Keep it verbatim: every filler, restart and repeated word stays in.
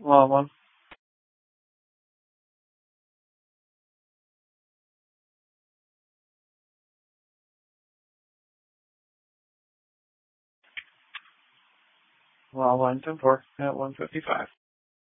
Well, one. Well, one ten four at one fifty five.